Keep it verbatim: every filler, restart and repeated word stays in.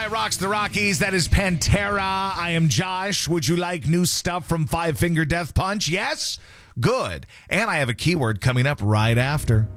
right, rocks the Rockies. That is Pantera. I am Josh. Would you like new stuff from Five Finger Death Punch? Yes? Good. And I have a keyword coming up right after.